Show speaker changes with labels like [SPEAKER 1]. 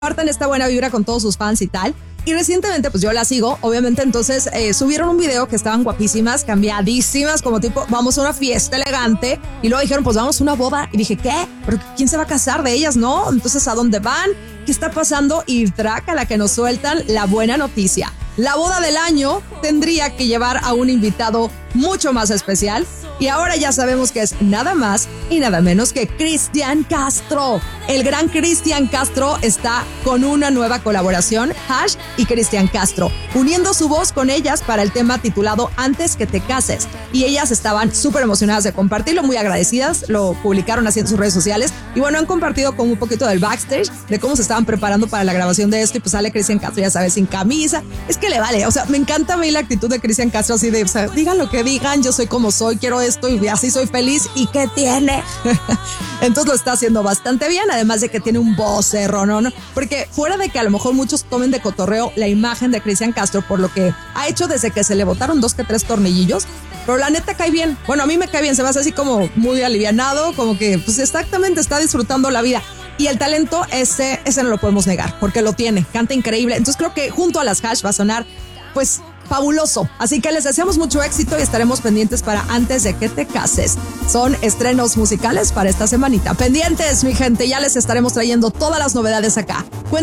[SPEAKER 1] compartan esta buena vibra con todos sus fans y tal. Y recientemente, pues yo la sigo, obviamente, entonces subieron un video que estaban guapísimas, cambiadísimas, como tipo, vamos a una fiesta elegante, y luego dijeron, pues vamos a una boda, y dije, ¿qué? ¿Pero quién se va a casar de ellas, no? Entonces, ¿a dónde van? ¿Qué está pasando? Y traca la que nos sueltan la buena noticia. La boda del año tendría que llevar a un invitado mucho más especial, y ahora ya sabemos que es nada más y nada menos que Cristian Castro. El gran Cristian Castro está con una nueva colaboración, Hash y Cristian Castro, uniendo su voz con ellas para el tema titulado Antes que te cases. Y ellas estaban súper emocionadas de compartirlo, muy agradecidas, lo publicaron así en sus redes sociales. Y bueno, han compartido con un poquito del backstage de cómo se estaban preparando para la grabación de esto. Y pues sale Cristian Castro, ya sabes, sin camisa. Es que le vale, o sea, me encanta a mí la actitud de Cristian Castro así de, o sea, digan lo que digan, yo soy como soy, quiero esto y así soy feliz. ¿Y qué tiene? Entonces lo está haciendo bastante bien, además de que tiene un vocerro, ¿no? Porque fuera de que a lo mejor muchos tomen de cotorreo la imagen de Cristian Castro por lo que ha hecho desde que se le botaron 2 que 3 tornillillos, pero la neta cae bien. Bueno, a mí me cae bien, se me hace así como muy alivianado, como que pues exactamente está disfrutando la vida. Y el talento ese no lo podemos negar, porque lo tiene, canta increíble. Entonces creo que junto a las Hash va a sonar pues fabuloso. Así que les deseamos mucho éxito y estaremos pendientes para Antes de que te cases. Son estrenos musicales para esta semanita. Pendientes, mi gente, ya les estaremos trayendo todas las novedades acá.